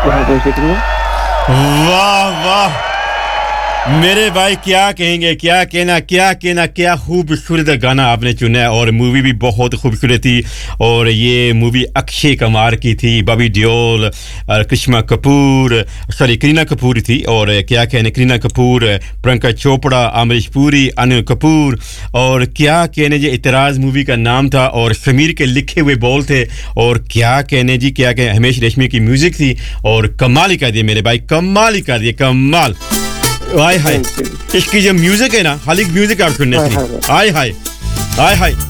बहुत बहुत शुक्रिया। वाह वाह मेरे भाई क्या कहेंगे क्या कहना क्या खूबसूरत गाना आपने चुना है और मूवी भी बहुत खूबसूरत थी और ये मूवी अक्षय कुमार की थी बॉबी देओल करिश्मा कपूर सॉरी करीना कपूर थी और क्या कहने करीना कपूर प्रियंका चोपड़ा अमरीश पुरी अनिल कपूर और क्या कहने जी इतराज़ मूवी का नाम था और समीर के लिखे हुए बोल थे और क्या कहने जी क्या कहने हमेश रेशमी की म्यूजिक थी और कमाल ही कर दिया मेरे भाई कमाल ही कर दिया कमाल हाय हाय इसकी जो म्यूजिक है ना खाली म्यूजिक आप सुनने से हाय हाय हाय हाय